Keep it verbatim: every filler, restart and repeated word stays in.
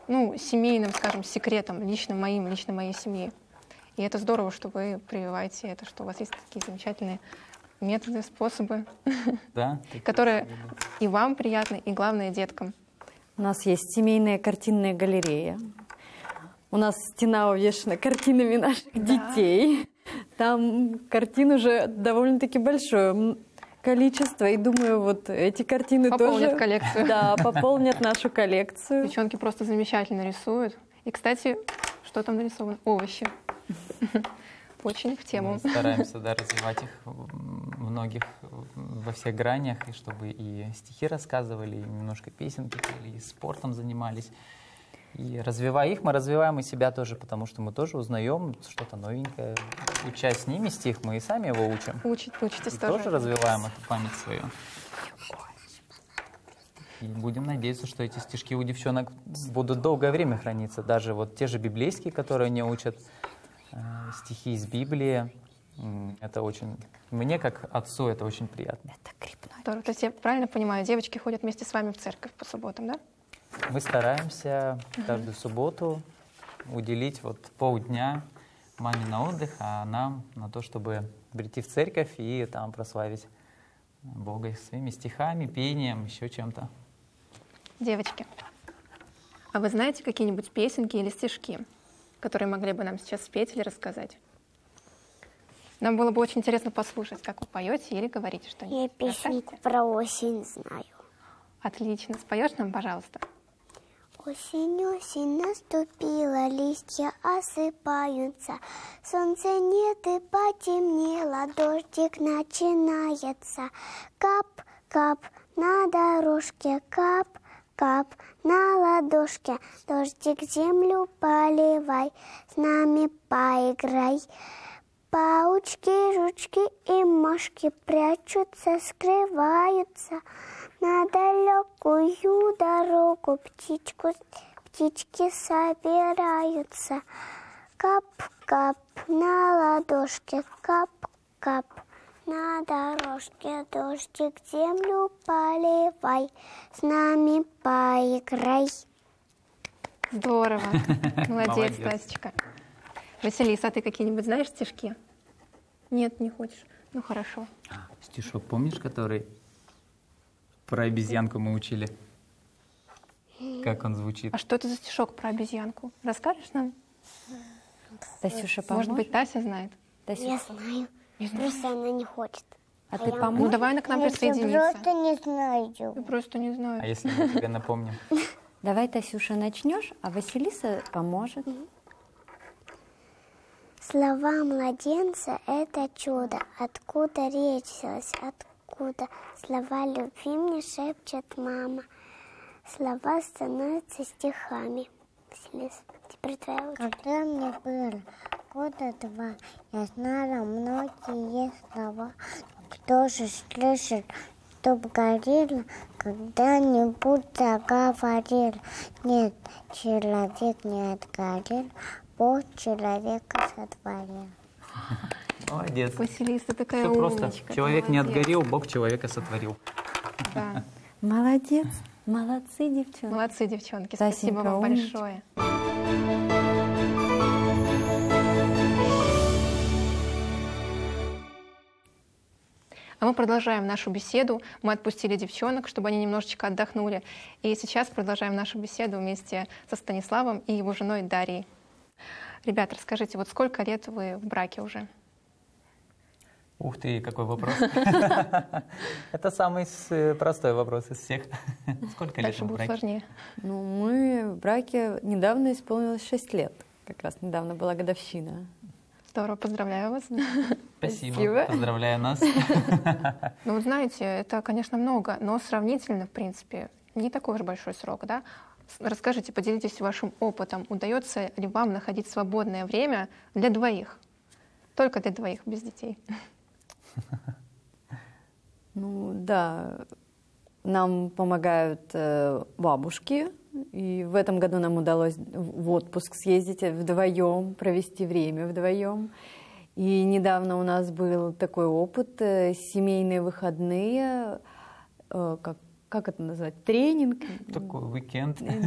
ну, семейным, скажем, секретом, лично моим, лично моей семьи. И это здорово, что вы прививаете это, что у вас есть такие замечательные методы, способы, Да, которые и вам приятны, и, главное, деткам. У нас есть семейная картинная галерея. У нас стена увешана картинами наших Да. детей. Там картин уже довольно-таки большое количество. И думаю, вот эти картины Пополнят тоже коллекцию. Да, пополнят нашу коллекцию. Девчонки просто замечательно рисуют. И, кстати, что там нарисовано? Овощи. Очень в тему. Мы стараемся, да, развивать их многих во всех гранях, и чтобы и стихи рассказывали, и немножко песенки пели, и спортом занимались. И развивая их, мы развиваем и себя тоже, потому что мы тоже узнаем что-то новенькое. Уча с ними стих, мы и сами его учим. Учить, учитесь И тоже. тоже развиваем эту память свою. И будем надеяться, что эти стишки у девчонок будут долгое время храниться. Даже вот те же библейские, которые они учат, э, стихи из Библии. Это очень... Мне, как отцу, это очень приятно. Это грибной. Здорово. То есть я правильно понимаю, девочки ходят вместе с вами в церковь по субботам, да? Мы стараемся каждую субботу уделить вот полдня маме на отдых, а нам на то, чтобы прийти в церковь и там прославить Бога своими стихами, пением, еще чем-то. Девочки, а вы знаете какие-нибудь песенки или стишки, которые могли бы нам сейчас спеть или рассказать? Нам было бы очень интересно послушать, как вы поете или говорите что-нибудь. Я песенку Расскажите? про осень знаю. Отлично. Споешь нам, пожалуйста? Осень, осень наступила, листья осыпаются. Солнца нет и потемнело, дождик начинается. Кап, кап на дорожке, кап, кап на ладошке. Дождик землю поливай, с нами поиграй. Паучки, жучки и мошки прячутся, скрываются. На далекую дорогу птичку, птички собираются. Кап-кап на ладошке, кап-кап на дорожке. Дождик землю поливай, с нами поиграй. Здорово. Молодец, Молодец. Настечка. Василиса, а ты какие-нибудь знаешь стишки? Нет, не хочешь? Ну, хорошо. А, стишок помнишь, который про обезьянку мы учили? Как он звучит? А что это за стишок про обезьянку? Расскажешь нам? Тасюша, Может поможешь? быть, Тася знает? Тасюша, Я знаю, просто она не хочет. а ты я- Ну, поможешь? давай она к нам Я присоединится. просто не знаю. Я просто не А знаю. если мы тебе напомним? Давай, Тасюша, начнешь, а Василиса поможет. Слова младенца — это чудо. Откуда речь взялась? Откуда? Слова любви мне шепчет мама. Слова становятся стихами. Василиса, теперь твоя очередь. Когда мне было года два, я знала многие слова. Кто же слышит, чтоб горело, когда-нибудь заговорил? Нет, человек не отгорел, Бог человека сотворил. Молодец. Василиса такая Все просто. умничка. Человек не молодец. отгорел, Бог человека сотворил. Да. Молодец. Молодцы, девчонки. Молодцы, девчонки. Тасенька, Спасибо вам умничка. большое. А мы продолжаем нашу беседу. Мы отпустили девчонок, чтобы они немножечко отдохнули. И сейчас продолжаем нашу беседу вместе со Станиславом и его женой Дарьей. Ребята, расскажите, вот сколько лет вы в браке уже? Ух ты, какой вопрос. Это самый с- простой вопрос из всех. Сколько лет Дальше вы в будет браке? сложнее. Ну, мы в браке недавно исполнилось шесть лет. Как раз недавно была годовщина. Здорово, поздравляю вас. Спасибо. Спасибо. Поздравляю нас. Ну, вот знаете, это, конечно, много, но сравнительно, в принципе, не такой уж большой срок, да? С- Расскажите, поделитесь вашим опытом. Удается ли вам находить свободное время для двоих? Только для двоих, без детей. Ну да, нам помогают э, бабушки. И в этом году нам удалось в в отпуск съездить вдвоем, провести время вдвоем. И недавно у нас был такой опыт, э, семейные выходные, э, как, как это назвать, тренинг. Такой уикенд.